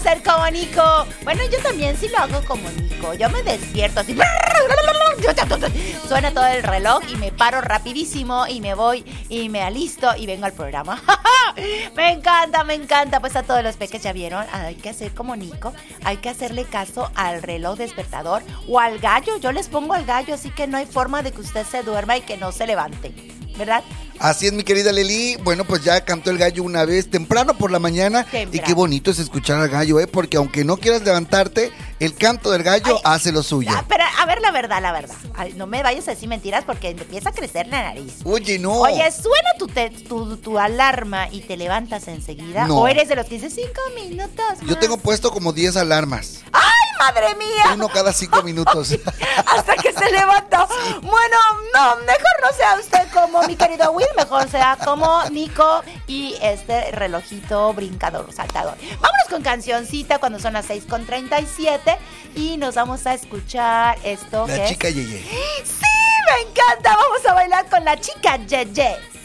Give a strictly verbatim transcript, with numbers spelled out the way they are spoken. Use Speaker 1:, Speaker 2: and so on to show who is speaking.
Speaker 1: ser como Nico. Bueno, yo también sí lo hago como Nico. Yo me despierto así. Suena todo el reloj y me paro rapidísimo y me voy y me alisto y vengo al programa. Me encanta, me encanta. Pues a todos los peques ya vieron, hay que hacer como Nico. Hay que hacerle caso al reloj despertador o al gallo. Yo les pongo al gallo, así que no hay forma de que usted se duerma y que no se levante, ¿verdad?
Speaker 2: Así es, mi querida Leli. Bueno, pues ya cantó el gallo una vez temprano por la mañana. Temprano. Y qué bonito es escuchar al gallo, ¿eh? Porque aunque no quieras levantarte, el canto del gallo Ay, hace lo suyo.
Speaker 1: Ah, pero a ver la verdad, la verdad. Ay, no me vayas a decir mentiras porque te empieza a crecer la nariz.
Speaker 2: Oye, no.
Speaker 1: Oye, ¿suena tu, te, tu, tu alarma y te levantas enseguida?
Speaker 2: No.
Speaker 1: ¿O eres de los que dice cinco minutos más?
Speaker 2: Yo tengo puesto como diez alarmas.
Speaker 1: ¡Ay, madre mía!
Speaker 2: Uno cada cinco minutos.
Speaker 1: Hasta que se levanta. Sí. Bueno, no, mejor no sea usted como mi querido Will, mejor sea como Nico y este relojito brincador, saltador. Vámonos con cancioncita cuando son las seis con treinta y siete y nos vamos a escuchar esto.
Speaker 2: La
Speaker 1: que
Speaker 2: chica
Speaker 1: es...
Speaker 2: Yeye.
Speaker 1: ¡Sí! ¡Me encanta! Vamos a bailar con la chica Yeye.